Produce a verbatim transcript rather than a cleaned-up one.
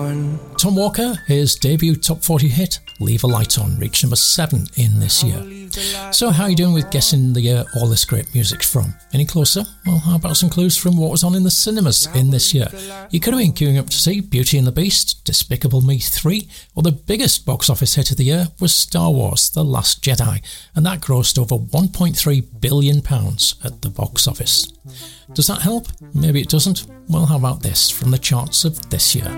Tom Walker, his debut top forty hit, Leave a Light On, reached number seven in this year. So how are you doing with guessing the year all this great music's from? Any closer? Well, how about some clues from what was on in the cinemas in this year? You could have been queuing up to see Beauty and the Beast, Despicable Me three, or the biggest box office hit of the year was Star Wars The Last Jedi, and that grossed over one point three billion pounds at the box office. Does that help? Maybe it doesn't. Well, how about this from the charts of this year?